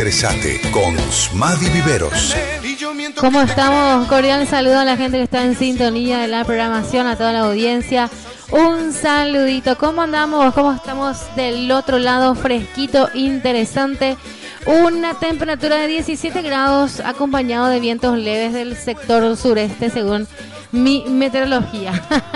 Interesate con Smadi Viveros. ¿Cómo estamos? Cordial saludo a la gente que está en sintonía de la programación, a toda la audiencia. Un saludito. ¿Cómo andamos? ¿Cómo estamos del otro lado? Fresquito, interesante. Una temperatura de 17 grados acompañado de vientos leves del sector sureste según mi meteorología.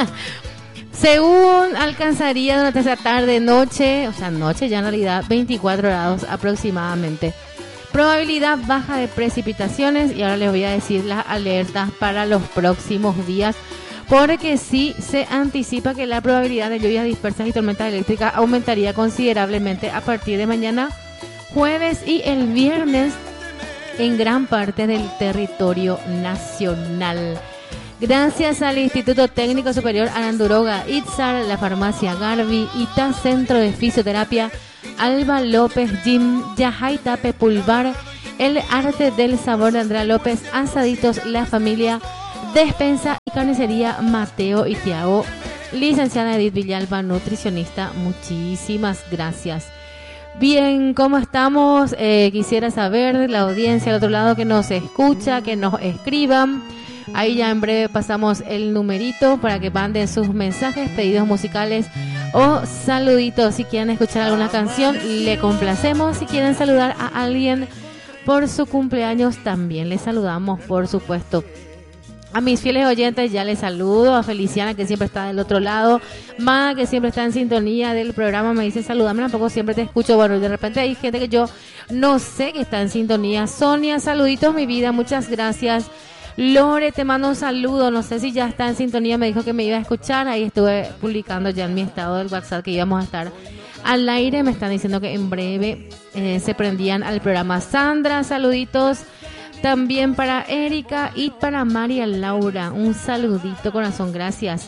Según alcanzaría durante esa tarde, noche, o sea, noche ya en realidad, 24 grados aproximadamente. Probabilidad baja de precipitaciones y ahora les voy a decir las alertas para los próximos días. Porque sí se anticipa que la probabilidad de lluvias dispersas y tormentas eléctricas aumentaría considerablemente a partir de mañana jueves y el viernes en gran parte del territorio nacional. Gracias al Instituto Técnico Superior Aranduroga, ITSAR, la farmacia Garbi, ITA Centro de Fisioterapia, Alba López Gym, Yajaita Pepulvar, El Arte del Sabor de Andrea López, Asaditos La Familia, Despensa y Carnicería Mateo y Tiago, licenciada Edith Villalba, nutricionista. Muchísimas gracias. Bien, ¿cómo estamos? Quisiera saber, la audiencia al otro lado que nos escucha, que nos escriban. Ahí ya en breve pasamos el numerito para que manden sus mensajes, pedidos musicales o saluditos. Si quieren escuchar alguna canción, le complacemos. Si quieren saludar a alguien por su cumpleaños, también les saludamos, por supuesto. A mis fieles oyentes ya les saludo, a Feliciana que siempre está del otro lado, Ma que siempre está en sintonía del programa, me dice saludame, tampoco siempre te escucho, bueno, de repente hay gente que yo no sé que está en sintonía. Sonia, saluditos mi vida, muchas gracias. Lore, te mando un saludo, no sé si ya está en sintonía, me dijo que me iba a escuchar, ahí estuve publicando ya en mi estado del WhatsApp que íbamos a estar al aire, me están diciendo que en breve se prendían al programa. Sandra, saluditos. También para Erika y para María Laura. Un saludito, corazón, gracias.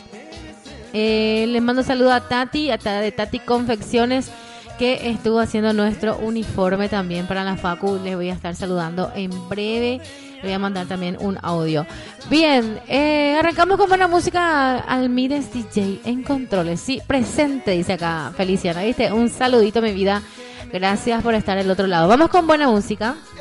Les mando saludo a Tati, de Tati Confecciones, que estuvo haciendo nuestro uniforme también para la Facu. Les voy a estar saludando en breve. Le voy a mandar también un audio. Bien, arrancamos con buena música. Almírez DJ en controles. Sí, presente, dice acá Feliciana. ¿Viste? Un saludito, mi vida. Gracias por estar del otro lado. Vamos con buena música.